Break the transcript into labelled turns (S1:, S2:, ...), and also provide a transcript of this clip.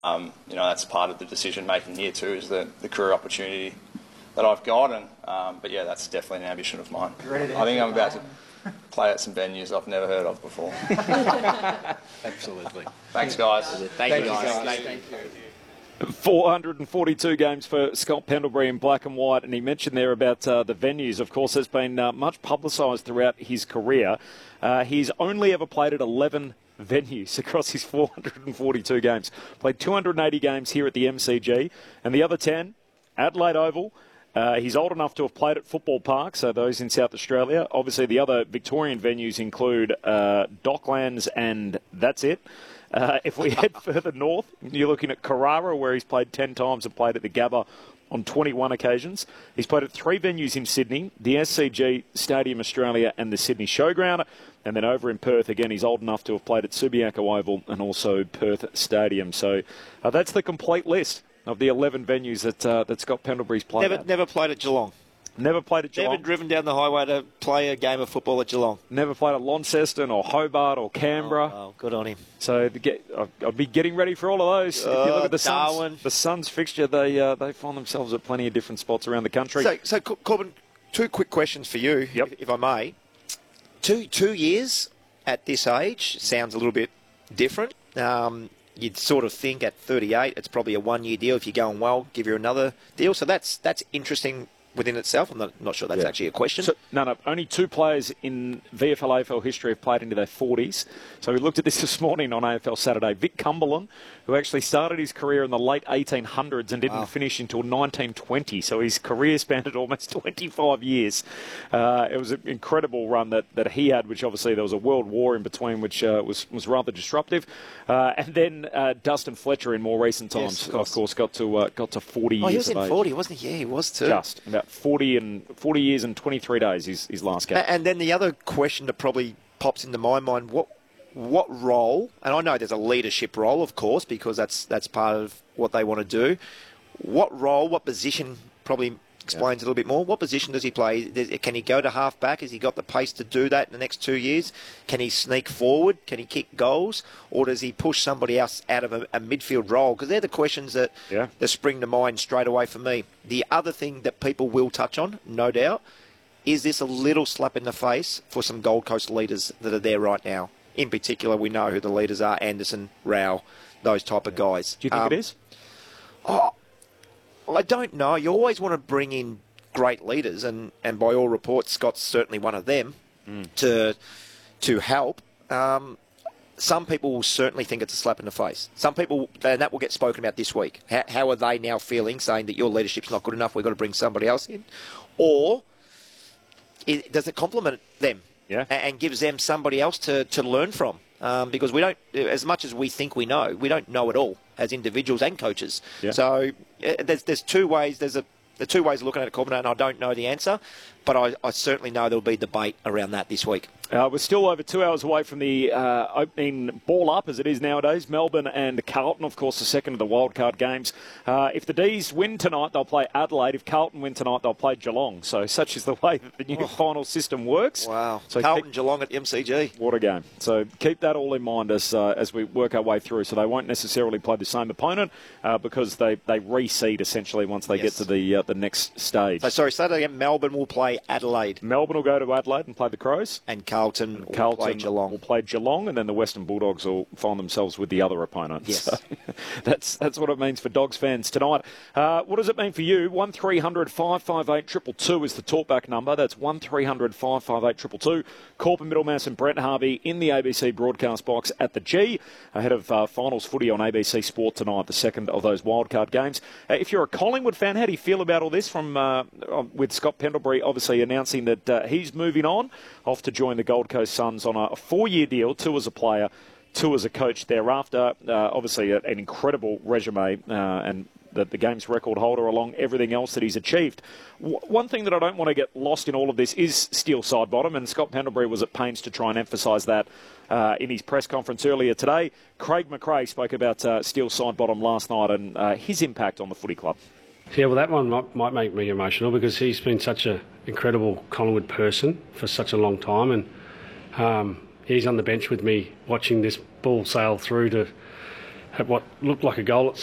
S1: That's part of the decision making here too, is the career opportunity that I've got, but yeah, that's definitely an ambition of mine. I think I'm about to play at some venues I've never heard of before.
S2: Absolutely.
S1: Thanks, guys.
S2: Thank you, guys. Thank you.
S3: 442 games for Scott Pendlebury in black and white, and he mentioned there about the venues. Of course, has been much publicised throughout his career. He's only ever played at 11 venues across his 442 games. Played 280 games here at the MCG, and the other 10, Adelaide Oval. He's old enough to have played at Football Park, so those in South Australia. Obviously, the other Victorian venues include Docklands, and that's it. If we head further north, you're looking at Carrara, where he's played 10 times and played at the Gabba on 21 occasions. He's played at 3 venues in Sydney, the SCG, Stadium Australia and the Sydney Showground. And then over in Perth, again, he's old enough to have played at Subiaco Oval and also Perth Stadium. So that's the complete list of the 11 venues that Scott Pendlebury's played at.
S2: Never played at Geelong.
S3: Never played at Geelong.
S2: Never driven down the highway to play a game of football at Geelong.
S3: Never played at Launceston or Hobart or Canberra.
S2: Oh, good on him.
S3: So I'll be getting ready for all of those. If you look at the Suns fixture, they find themselves at plenty of different spots around the country.
S2: So Corbin, 2 quick questions for you, if I may. Two years at this age sounds a little bit different. You'd sort of think at 38 it's probably a 1-year deal. If you're going well, give you another deal. So that's interesting within itself. I'm not sure that's actually a question.
S3: So, no. Only 2 players in VFL AFL history have played into their 40s. So we looked at this morning on AFL Saturday. Vic Cumberland, who actually started his career in the late 1800s and didn't finish until 1920. So his career spanned almost 25 years. It was an incredible run that he had, which obviously there was a world war in between, which was rather disruptive. And then Dustin Fletcher in more recent times, of course, got to 40 years of age.
S2: He was in 40, wasn't he? Yeah, he was too.
S3: Just about 40 years and 23 days his last game.
S2: And then the other question that probably pops into my mind, what role, and I know there's a leadership role, of course, because that's part of what they want to do. What role, what position, probably explains a little bit more. What position does he play? Can he go to half-back? Has he got the pace to do that in the next 2 years? Can he sneak forward? Can he kick goals? Or does he push somebody else out of a midfield role? Because they're the questions that spring to mind straight away for me. The other thing that people will touch on, no doubt, is this a little slap in the face for some Gold Coast leaders that are there right now? In particular, we know who the leaders are, Anderson, Rao, those type of guys.
S3: Do you think it is?
S2: I don't know. You always want to bring in great leaders, and by all reports, Scott's certainly one of them to help. Some people will certainly think it's a slap in the face. Some people, and that will get spoken about this week. How are they now feeling, saying that your leadership's not good enough, we've got to bring somebody else in? Or does it compliment them and gives them somebody else to learn from? Because we don't, as much as we think we don't know it all as individuals and coaches. Yeah. So there's 2 ways. There are 2 ways of looking at it, Corbin, and I don't know the answer, but I certainly know there'll be debate around that this week.
S3: We're still over 2 hours away from the opening ball up, as it is nowadays. Melbourne and Carlton, of course, the second of the wildcard games. If the D's win tonight, they'll play Adelaide. If Carlton win tonight, they'll play Geelong. So such is the way that the new final system works.
S2: Wow. So Carlton, Geelong at the MCG.
S3: What a game. So keep that all in mind as we work our way through. So they won't necessarily play the same opponent because they reseed, essentially, once they get to the next stage.
S2: So, sorry, Saturday again, Melbourne will play Adelaide.
S3: Melbourne will go to Adelaide and play the Crows.
S2: And Carlton will play Geelong.
S3: Will play Geelong, and then the Western Bulldogs will find themselves with the other opponent.
S2: Yes.
S3: So that's what it means for Dogs fans tonight. What does it mean for you? 1300 558 222 is the talkback number. That's 1300 558 222. Corp and Middlemass and Brent Harvey in the ABC broadcast box at the G, ahead of finals footy on ABC Sport tonight, the second of those wildcard games. If you're a Collingwood fan, how do you feel about all this from with Scott Pendlebury obviously announcing that he's moving on, off to join the Gold Coast Suns on a 4-year deal, 2 as a player, 2 as a coach thereafter. Obviously an incredible resume and the game's record holder along everything else that he's achieved. One thing that I don't want to get lost in all of this is Steele Sidebottom, and Scott Pendlebury was at pains to try and emphasise that in his press conference earlier today. Craig McRae spoke about Steele Sidebottom last night and his impact on the footy club.
S4: Yeah, well, that one might make me emotional because he's been such an incredible Collingwood person for such a long time, and he's on the bench with me watching this ball sail through to at what looked like a goal at